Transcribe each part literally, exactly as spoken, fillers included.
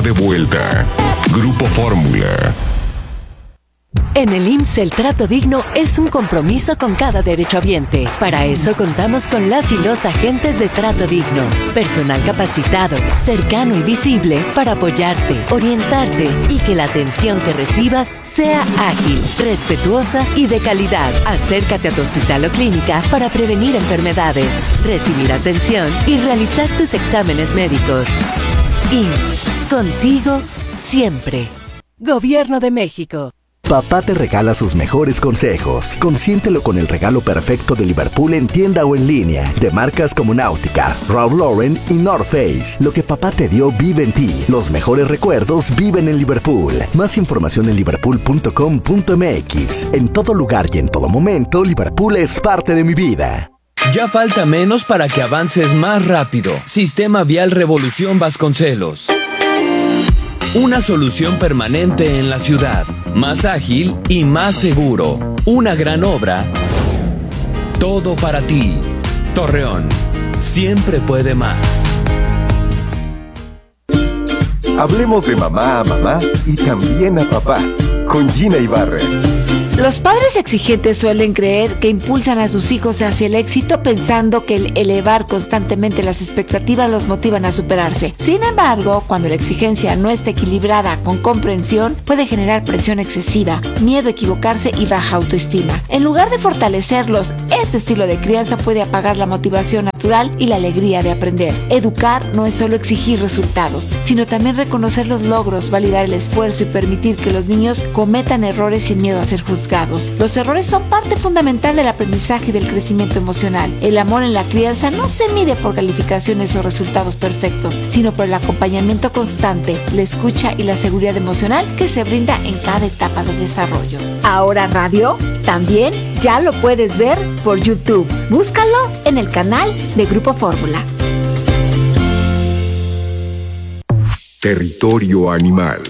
está de vuelta. Grupo Fórmula. En el I M S S el trato digno es un compromiso con cada derechohabiente. Para eso contamos con las y los agentes de trato digno. Personal capacitado, cercano y visible para apoyarte, orientarte y que la atención que recibas sea ágil, respetuosa y de calidad. Acércate a tu hospital o clínica para prevenir enfermedades, recibir atención y realizar tus exámenes médicos. I M S S, contigo siempre. Gobierno de México. Papá te regala sus mejores consejos. Consiéntelo con el regalo perfecto de Liverpool en tienda o en línea. De marcas como Náutica, Ralph Lauren y North Face. Lo que papá te dio vive en ti. Los mejores recuerdos viven en Liverpool. Más información en liverpool punto com punto m x. En todo lugar y en todo momento, Liverpool es parte de mi vida. Ya falta menos para que avances más rápido. Sistema Vial Revolución Vasconcelos. Una solución permanente en la ciudad, más ágil y más seguro. Una gran obra. Todo para ti. Torreón, siempre puede más. Hablemos de mamá a mamá y también a papá, con Gina Ibarra. Los padres exigentes suelen creer que impulsan a sus hijos hacia el éxito pensando que el elevar constantemente las expectativas los motivan a superarse. Sin embargo, cuando la exigencia no está equilibrada con comprensión, puede generar presión excesiva, miedo a equivocarse y baja autoestima. En lugar de fortalecerlos, este estilo de crianza puede apagar la motivación natural y la alegría de aprender. Educar no es solo exigir resultados, sino también reconocer los logros, validar el esfuerzo y permitir que los niños cometan errores sin miedo a ser juzgados. Los errores son parte fundamental del aprendizaje y del crecimiento emocional. El amor en la crianza no se mide por calificaciones o resultados perfectos, sino por el acompañamiento constante, la escucha y la seguridad emocional que se brinda en cada etapa de desarrollo. Ahora radio, también ya lo puedes ver por YouTube. Búscalo en el canal de Grupo Fórmula. Territorio animal.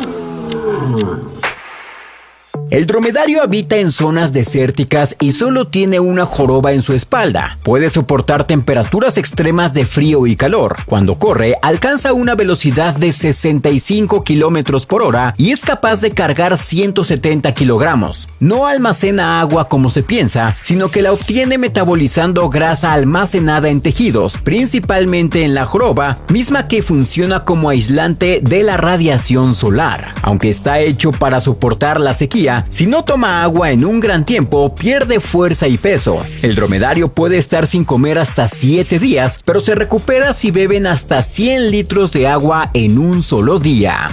El dromedario habita en zonas desérticas y solo tiene una joroba en su espalda. Puede soportar temperaturas extremas de frío y calor. Cuando corre, alcanza una velocidad de sesenta y cinco kilómetros por hora y es capaz de cargar ciento setenta kilogramos. No almacena agua como se piensa, sino que la obtiene metabolizando grasa almacenada en tejidos, principalmente en la joroba, misma que funciona como aislante de la radiación solar. Aunque está hecho para soportar la sequía, si no toma agua en un gran tiempo, pierde fuerza y peso. El dromedario puede estar sin comer hasta siete días, pero se recupera si beben hasta cien litros de agua en un solo día.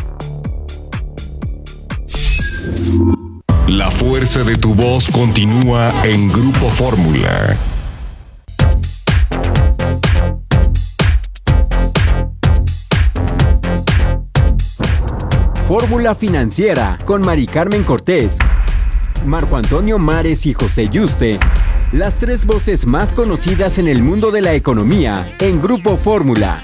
La fuerza de tu voz continúa en Grupo Fórmula. Fórmula Financiera con Mari Carmen Cortés, Marco Antonio Mares y José Yuste, las tres voces más conocidas en el mundo de la economía en Grupo Fórmula.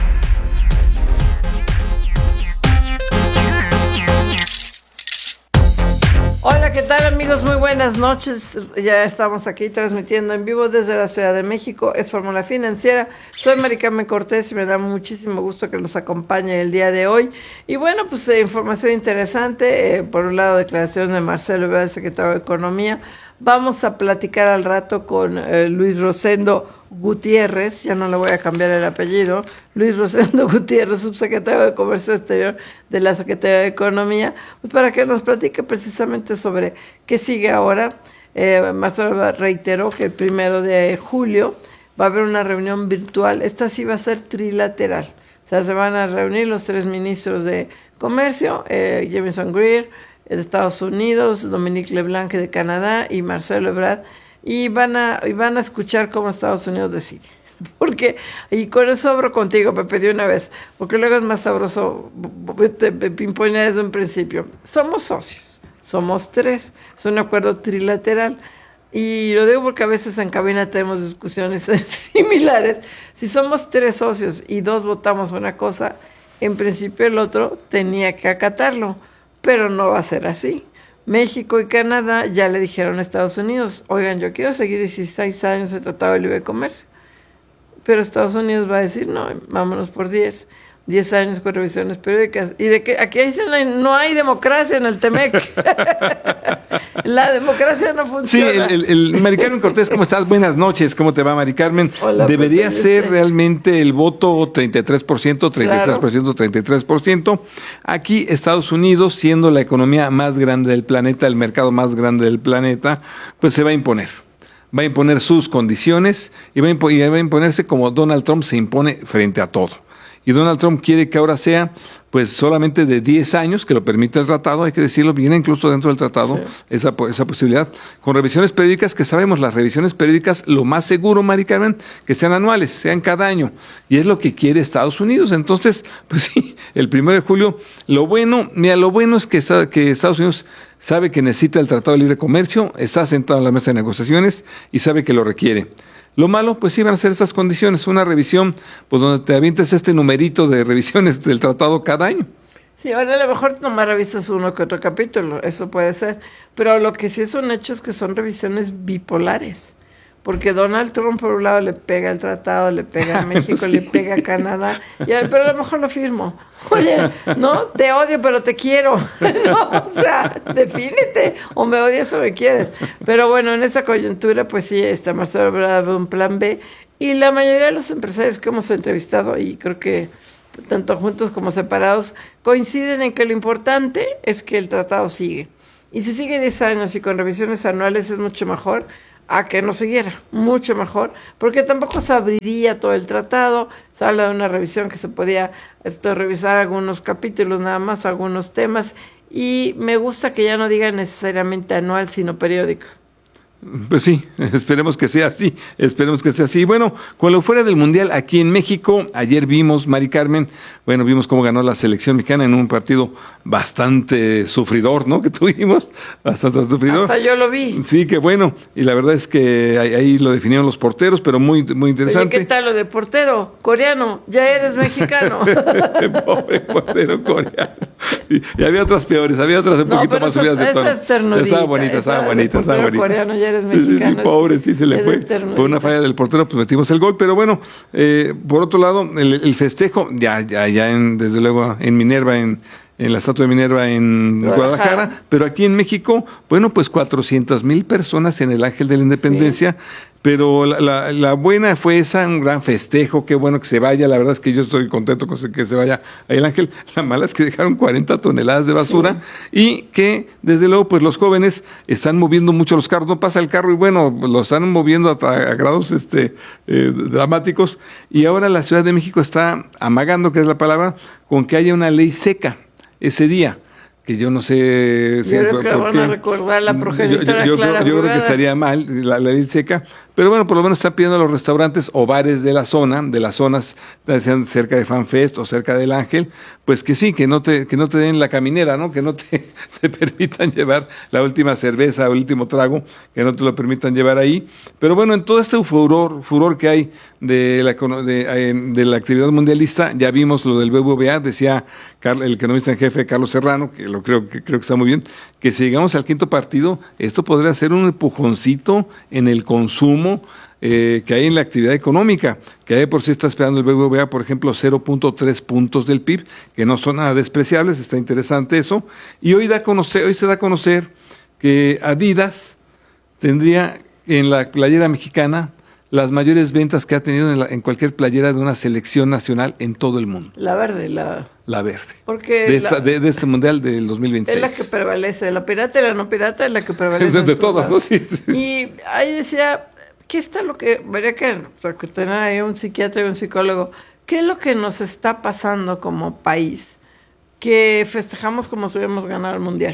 Hola, ¿qué tal amigos? Muy buenas noches. Ya estamos aquí transmitiendo en vivo desde la Ciudad de México. Es Fórmula Financiera. Soy Mari Carmen Cortés y me da muchísimo gusto que nos acompañe el día de hoy. Y bueno, pues eh, información interesante. Eh, por un lado, declaración de Marcelo Ebrard, secretario de Economía. Vamos a platicar al rato con eh, Luis Rosendo Gutiérrez, ya no le voy a cambiar el apellido, Luis Rosendo Gutiérrez, subsecretario de Comercio Exterior de la Secretaría de Economía, pues para que nos platique precisamente sobre qué sigue ahora. Eh, Marcelo reiteró que el primero de julio va a haber una reunión virtual, esta sí va a ser trilateral, o sea, se van a reunir los tres ministros de Comercio, eh, Jamieson Greer de Estados Unidos, Dominique LeBlanc de Canadá y Marcelo Ebrard, y van a y van a escuchar cómo Estados Unidos decide. Porque, y con eso abro contigo, Pepe, de una vez, porque luego es más sabroso pimponear desde un principio. Somos socios, somos tres, es un acuerdo trilateral, y lo digo porque a veces en cabina tenemos discusiones similares. Si somos tres socios y dos votamos una cosa, en principio el otro tenía que acatarlo, pero no va a ser así. México y Canadá ya le dijeron a Estados Unidos, oigan, yo quiero seguir dieciséis años el Tratado de Libre Comercio. Pero Estados Unidos va a decir, no, vámonos por diez. diez años con revisiones periódicas. Y de que aquí dicen no hay democracia en el Temec. La democracia no funciona. Sí, el, el, el Mari Carmen Cortés, ¿cómo estás? Buenas noches, ¿cómo te va, Mari Carmen? Hola, Debería pues, ser este... realmente el voto treinta y tres por ciento, treinta y tres por ciento, claro. treinta y tres por ciento. Aquí Estados Unidos, siendo la economía más grande del planeta, el mercado más grande del planeta, pues se va a imponer. Va a imponer sus condiciones y va a, impo- y va a imponerse como Donald Trump se impone frente a todo. Y Donald Trump quiere que ahora sea pues solamente de diez años, que lo permite el tratado, hay que decirlo, viene incluso dentro del tratado sí. esa, esa posibilidad, con revisiones periódicas que sabemos, las revisiones periódicas, lo más seguro, Mari Carmen, que sean anuales, sean cada año, y es lo que quiere Estados Unidos. Entonces, pues sí, el primero de julio, lo bueno, mira, lo bueno es que, que Estados Unidos sabe que necesita el Tratado de Libre Comercio, está sentado en la mesa de negociaciones y sabe que lo requiere. Lo malo, pues sí van a ser estas condiciones, una revisión, pues donde te avientes este numerito de revisiones del tratado cada año. Sí, ahora a lo mejor nomás revisas uno que otro capítulo, eso puede ser, pero lo que sí es un hecho es que son revisiones bipolares, porque Donald Trump por un lado le pega el tratado, le pega a México, sí. le pega a Canadá, y a, pero a lo mejor lo firmo. Oye, no, te odio, pero te quiero. No, o sea, defínete, o me odias o me quieres. Pero bueno, en esta coyuntura, pues sí, está Marcelo Ebrard un plan B, y la mayoría de los empresarios que hemos entrevistado, y creo que tanto juntos como separados, coinciden en que lo importante es que el tratado sigue. Y si sigue diez años y con revisiones anuales es mucho mejor a que no siguiera, mucho mejor, porque tampoco se abriría todo el tratado. Se habla de una revisión que se podía esto, revisar algunos capítulos nada más, algunos temas, y me gusta que ya no diga necesariamente anual, sino periódico. Pues sí, esperemos que sea así, esperemos que sea así. Bueno, con lo fuera del Mundial, aquí en México, ayer vimos, Mari Carmen, bueno, vimos cómo ganó la selección mexicana en un partido bastante sufridor, ¿no? Que tuvimos, bastante sufridor. Hasta yo lo vi. Sí, qué bueno, y la verdad es que ahí, ahí lo definieron los porteros, pero muy, muy interesante. Oye, ¿qué tal lo de portero? Coreano, ya eres mexicano. Pobre portero coreano. Y, y había otras peores, había otras un no, poquito más subidas de tono. Estaba bonita, estaba bonita, estaba bonita. Coreano, ya eres mexicano. Sí, sí, pobre, sí se le fue. Por una falla del portero, pues metimos el gol. Pero bueno, eh, por otro lado, el, el festejo, ya, ya, ya en, desde luego en Minerva, en, en la estatua de Minerva en Guadalajara. Guadalajara, pero aquí en México, bueno, pues cuatrocientas mil personas en el Ángel de la Independencia. Sí. Pero la, la, la buena fue esa, un gran festejo, qué bueno que se vaya, la verdad es que yo estoy contento con que se vaya ahí el Ángel. La mala es que dejaron cuarenta toneladas de basura sí. y que desde luego pues los jóvenes están moviendo mucho los carros, no pasa el carro y bueno, lo están moviendo a, a grados este eh, dramáticos, y ahora la Ciudad de México está amagando, que es la palabra, con que haya una ley seca ese día. Que yo no sé si yo creo que van a recordar la progenitora yo, yo, Clara yo, yo creo que estaría mal la, la ley seca, pero bueno, por lo menos están pidiendo a los restaurantes o bares de la zona, de las zonas, sean cerca de FanFest o cerca del Ángel, pues que sí, que no te que no te den la caminera, ¿no? Que no te, te permitan llevar la última cerveza o el último trago, que no te lo permitan llevar ahí. Pero bueno, en todo este furor, furor que hay de la, de, de la actividad mundialista, ya vimos lo del B B V A, decía el economista en jefe Carlos Serrano, que lo creo que creo que está muy bien, que si llegamos al quinto partido, esto podría ser un empujoncito en el consumo eh, que hay en la actividad económica, que hay por sí está esperando el B B V A, por ejemplo, cero punto tres puntos del P I B, que no son nada despreciables, está interesante eso, y hoy da a conocer, hoy se da a conocer que Adidas tendría en la playera mexicana las mayores ventas que ha tenido en, la, en cualquier playera de una selección nacional en todo el mundo. La verde, la... La verde. Porque de, esta, la, de, de este mundial del dos mil veintiséis. Es la que prevalece, la pirata y la no pirata es la que prevalece. De todas, ¿no? Sí, sí. Y ahí decía, ¿qué está lo que... Vería que, que tener ahí un psiquiatra y un psicólogo, ¿qué es lo que nos está pasando como país? Que festejamos como si hubiéramos ganado el mundial.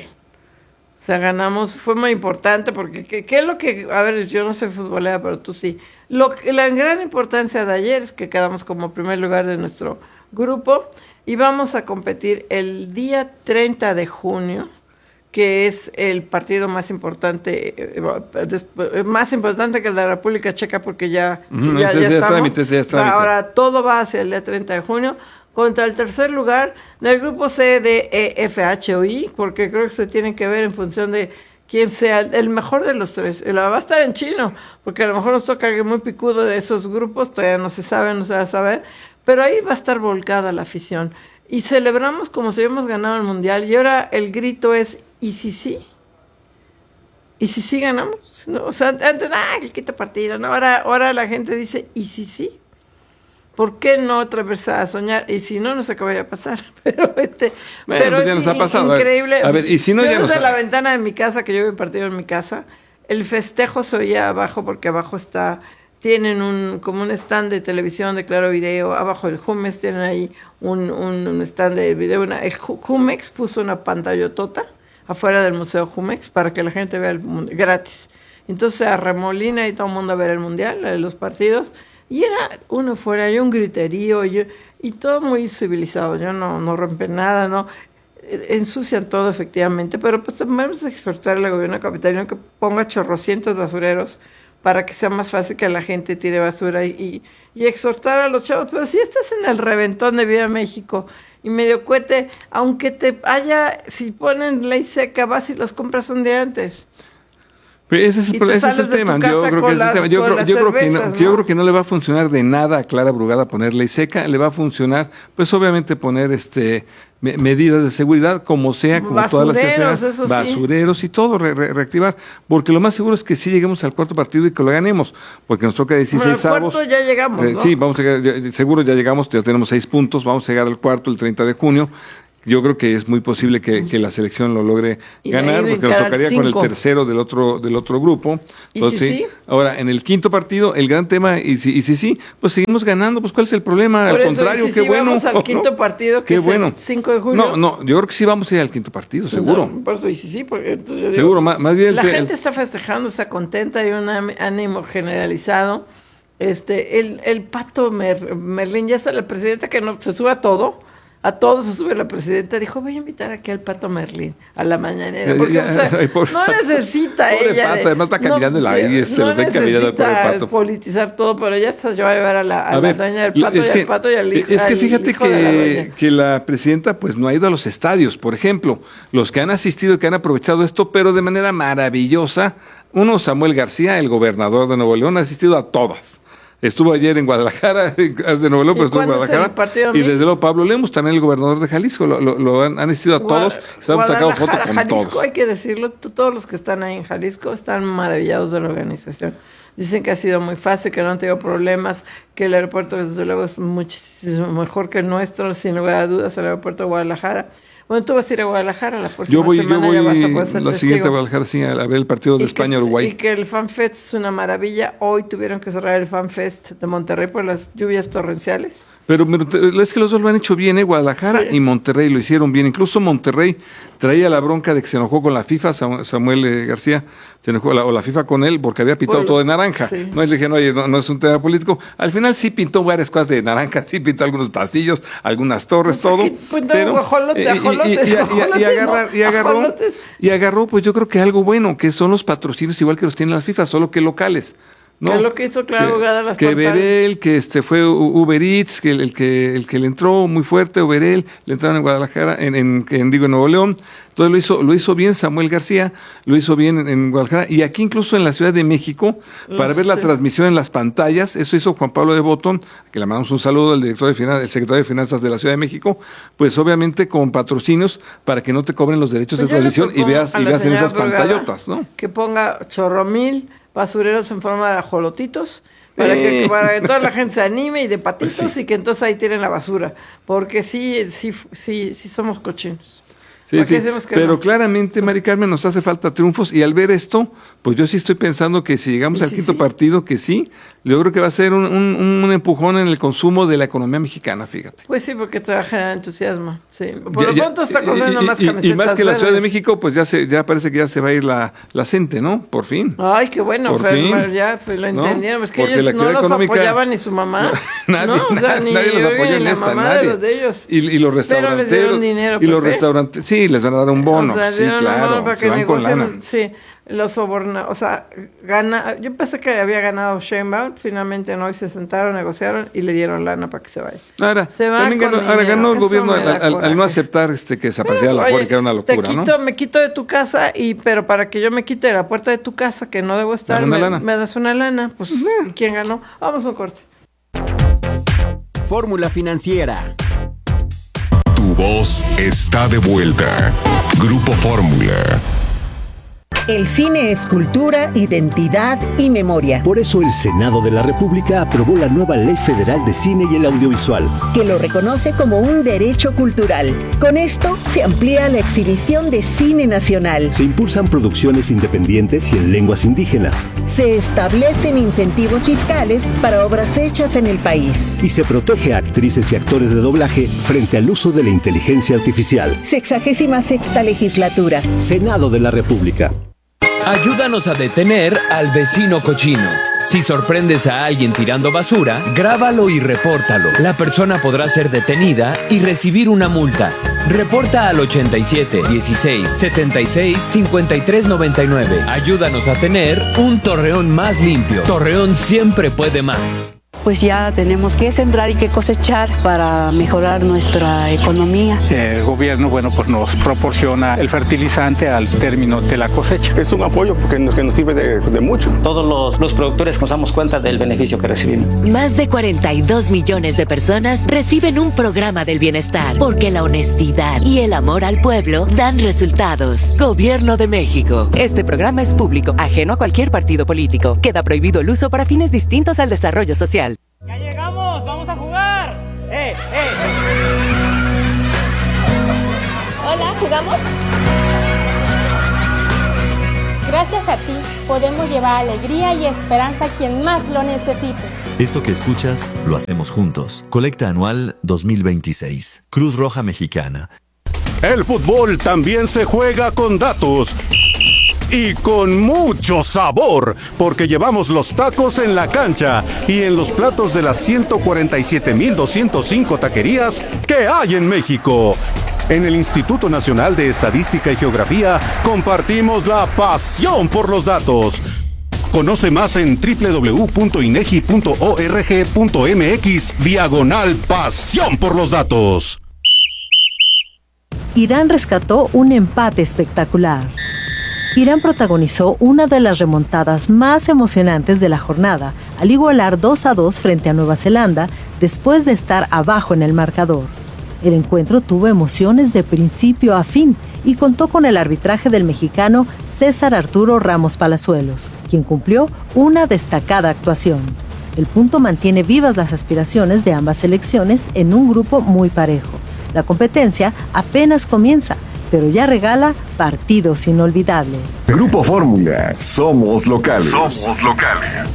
O sea, ganamos, fue muy importante porque, ¿qué, qué es lo que...? A ver, yo no soy futbolera, pero tú sí. Lo, la gran importancia de ayer es que quedamos como primer lugar de nuestro grupo y vamos a competir el día treinta de junio, que es el partido más importante, eh, más importante que el de la República Checa, porque ya, uh-huh, ya, ese, ya ese estamos. Trámite, ese es trámite. Ahora todo va hacia el día treinta de junio, contra el tercer lugar del grupo C de E F H o I, porque creo que se tiene que ver en función de quién sea el mejor de los tres. La va a estar en chino, porque a lo mejor nos toca alguien muy picudo de esos grupos, todavía no se sabe, no se va a saber, pero ahí va a estar volcada la afición. Y celebramos como si hubiéramos ganado el Mundial, y ahora el grito es, ¿y si sí? ¿Y si sí ganamos? ¿No? O sea, antes, ah, el quinto partido, ¿no? Ahora, ahora la gente dice, ¿y si sí? ¿Por qué no atreverse a soñar? Y si no, no sé qué vaya a pasar. Pero este, bueno, pero pues ya es nos ha pasado. increíble. A ver, y si no, yo ya desde nos... la ventana de mi casa, que yo veo el partido en mi casa, el festejo se oía abajo, porque abajo está, tienen un, como un stand de televisión de Claro Video, abajo el Jumex, tienen ahí un, un, un stand de video, una, el Jumex puso una pantallotota afuera del Museo Jumex para que la gente vea el mundial, gratis. Entonces se arremolina y todo el mundo a ver el Mundial, los partidos, y era uno fuera, y un griterío, y, y todo muy civilizado, yo no, no rompe nada, no ensucian todo efectivamente, pero pues vamos a exhortar al gobierno capitalino que ponga chorrocientos basureros para que sea más fácil que la gente tire basura y, y, y exhortar a los chavos, pero si estás en el reventón de Viva México y medio cohete, aunque te haya, si ponen ley seca, vas y los compras un día antes. Pero ese es, ese es el tema. Yo creo que las, tema. Yo, creo, yo, creo que no, ¿no? yo creo que no le va a funcionar de nada a Clara Brugada poner ley seca. Le va a funcionar, pues obviamente poner este me, medidas de seguridad, como sea, como basureros, todas las que sean, eso basureros sí. Y todo, re, re, reactivar. Porque lo más seguro es que sí lleguemos al cuarto partido y que lo ganemos. Porque nos toca dieciséis avos. Al avos. cuarto ya llegamos, eh, ¿no? Sí, vamos a llegar, ya, seguro ya llegamos, ya tenemos seis puntos. Vamos a llegar al cuarto el treinta de junio. Yo creo que es muy posible que, que la selección lo logre y ganar, porque nos tocaría con el tercero del otro del otro grupo. ¿Y Entonces, si sí? Ahora, en el quinto partido, el gran tema, y si, y si sí, pues seguimos ganando, pues ¿cuál es el problema? Por al eso, contrario, si qué sí bueno. Vamos al quinto ¿no? partido, que qué es bueno. el cinco de julio. No, no, yo creo que sí vamos a ir al quinto partido, seguro. No, por eso, y si sí, porque entonces yo digo, seguro, más, más bien. La te, gente está festejando, está contenta, hay un ánimo generalizado. Este, el, el Pato Mer, Merlín, ya está la presidenta que no se sube a todo. A todos se sube la presidenta, dijo, voy a invitar aquí al Pato Merlín a la mañanera, porque o sea, ay, no necesita pobre ella. Pato, de, además está caminando no, la ahí, este, no necesita Pato. politizar todo, pero ya se va a llevar a la, a a la ver, doña del Pato es y que, al Pato y al hijo. Es que fíjate hijo que, la que la presidenta pues no ha ido a los estadios, por ejemplo, los que han asistido, que han aprovechado esto, pero de manera maravillosa. Uno, Samuel García, el gobernador de Nuevo León, ha asistido a todas. Estuvo ayer en Guadalajara, de Nuevo León, pero estuvo en Guadalajara. Y desde luego Pablo Lemus, también el gobernador de Jalisco, lo, lo, lo han, han asistido a todos. Se han sacado fotos con Jalisco, todos. Hay que decirlo, todos los que están ahí en Jalisco están maravillados de la organización. Dicen que ha sido muy fácil, que no han tenido problemas, que el aeropuerto desde luego es muchísimo mejor que el nuestro, sin lugar a dudas, el aeropuerto de Guadalajara. Bueno, tú vas a ir a Guadalajara la próxima yo voy, semana. Yo voy ya vas a poder ser la testigo. siguiente a Guadalajara, sí, a ver el partido de España-Uruguay. Y que el FanFest es una maravilla. Hoy tuvieron que cerrar el FanFest de Monterrey por las lluvias torrenciales. Pero, pero es que los dos lo han hecho bien, ¿eh? Guadalajara sí. Y Monterrey lo hicieron bien. Incluso Monterrey traía la bronca de que se enojó con la FIFA, Samuel eh, García, se enojó, la, o la FIFA con él, porque había pintado por, todo de naranja. Sí. No, le dije, no, oye, no, no es un tema político. Al final sí pintó varias cosas de naranja, sí pintó algunos pasillos, algunas torres, pues todo. Pues pero, guajolote, ajolotes, y, y, y, y, y, agarra, y, agarró, y agarró, pues yo creo que algo bueno, que son los patrocinios igual que los tienen las FIFA, solo que locales. ¿No? Que es lo que hizo Clara Brugada las Que Verel, que este fue Uber Eats, que el, el que el que le entró muy fuerte, Verel, le entraron en Guadalajara, en, en, en digo en Nuevo León. Entonces lo hizo, lo hizo bien Samuel García, lo hizo bien en, en Guadalajara, y aquí incluso en la Ciudad de México, para ver la sí. transmisión en las pantallas, eso hizo Juan Pablo de Botón, que le mandamos un saludo al director de finanzas, el secretario de Finanzas de la Ciudad de México, pues obviamente con patrocinios para que no te cobren los derechos pues de transmisión y veas, y veas en esas pantallotas, ¿no? Que ponga chorromil, basureros en forma de ajolotitos, para que, para que toda la gente se anime y de patitos pues sí. Y que entonces ahí tiren la basura, porque sí, sí, sí, sí somos cochinos. Sí, sí, pero no? claramente, Mari Carmen, nos hace falta triunfos, y al ver esto, pues yo sí estoy pensando que si llegamos sí, al quinto sí. partido, que sí, yo creo que va a ser un, un, un empujón en el consumo de la economía mexicana, fíjate. Pues sí, porque te va a generar entusiasmo, sí. Por ya, lo pronto está cogiendo más y, camisetas y más que la Ciudad verdes. de México, pues ya se, ya parece que ya se va a ir la, la CENTE, ¿no? Por fin. Ay, qué bueno, Por Fer, fin. ya pues, lo entendieron, ¿no? es que porque ellos no los económica, apoyaban ni su mamá, no, nadie, ¿no? O sea, ni, nadie los apoyó ni en la esta, mamá nadie. de los de ellos. Y, y los restauranteros, les dieron dinero, y los Pepe. restaurantes, sí, les van a dar un bono, o sea, sí, claro, para se que van con lana. Sí, los soborna, o sea, gana, yo pensé que había ganado Sheinbaum, finalmente no, y se sentaron, negociaron y le dieron lana para que se vaya. Ahora, se va también ganó, ahora ganó el gobierno al, al, al no aceptar este que desapareciera la Afore, que era una locura, te quito, ¿no? Me quito de tu casa, y pero para que yo me quite de la puerta de tu casa, que no debo estar, me, me das una lana, pues, ¿quién ganó? Vamos a un corte. Fórmula Financiera. Tu voz está de vuelta. Grupo Fórmula. El cine es cultura, identidad y memoria. Por eso el Senado de la República aprobó la nueva Ley Federal de Cine y el Audiovisual, que lo reconoce como un derecho cultural. Con esto se amplía la exhibición de cine nacional. Se impulsan producciones independientes y en lenguas indígenas. Se establecen incentivos fiscales para obras hechas en el país. Y se protege a actrices y actores de doblaje frente al uso de la inteligencia artificial. Sexagésima sexta legislatura. Senado de la República. Ayúdanos a detener al vecino cochino. Si sorprendes a alguien tirando basura, grábalo y repórtalo. La persona podrá ser detenida y recibir una multa. Reporta al ochenta y siete, dieciséis, setenta y seis, cincuenta y tres noventa y nueve. Ayúdanos a tener un Torreón más limpio. Torreón siempre puede más. Pues ya tenemos que sembrar y que cosechar para mejorar nuestra economía. El gobierno, bueno, pues nos proporciona el fertilizante al término de la cosecha. Es un apoyo porque nos, que nos sirve de, de mucho. Todos los, los productores nos damos cuenta del beneficio que recibimos. Más de cuarenta y dos millones de personas reciben un programa del bienestar, porque la honestidad y el amor al pueblo dan resultados. Gobierno de México. Este programa es público, ajeno a cualquier partido político. Queda prohibido el uso para fines distintos al desarrollo social. ¡Ya llegamos! ¡Vamos a jugar! ¡Eh, eh! Hola, ¿jugamos? Gracias a ti, podemos llevar alegría y esperanza a quien más lo necesite. Esto que escuchas, lo hacemos juntos. Colecta anual dos mil veintiséis. Cruz Roja Mexicana. El fútbol también se juega con datos. Y con mucho sabor, porque llevamos los tacos en la cancha y en los platos de las ciento cuarenta y siete mil doscientos cinco taquerías que hay en México. En el Instituto Nacional de Estadística y Geografía compartimos la pasión por los datos. Conoce más en doble u doble u doble u punto inegi punto org punto mx diagonal pasión por los datos. Irán rescató un empate espectacular. Irán protagonizó una de las remontadas más emocionantes de la jornada, al igualar dos a dos frente a Nueva Zelanda después de estar abajo en el marcador. El encuentro tuvo emociones de principio a fin y contó con el arbitraje del mexicano César Arturo Ramos Palazuelos, quien cumplió una destacada actuación. El punto mantiene vivas las aspiraciones de ambas selecciones en un grupo muy parejo. La competencia apenas comienza, pero ya regala partidos inolvidables. Grupo Fórmula, somos locales. Somos locales.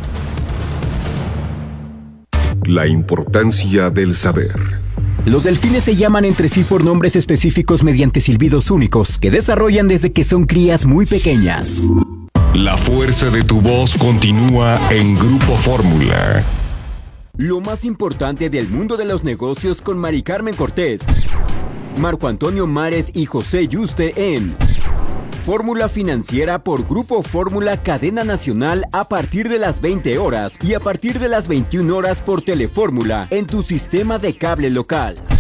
La importancia del saber. Los delfines se llaman entre sí por nombres específicos mediante silbidos únicos que desarrollan desde que son crías muy pequeñas. La fuerza de tu voz continúa en Grupo Fórmula. Lo más importante del mundo de los negocios con Mari Carmen Cortés, Marco Antonio Mares y José Yuste en Fórmula Financiera por Grupo Fórmula Cadena Nacional a partir de las veinte horas y a partir de las veintiuna horas por Telefórmula en tu sistema de cable local.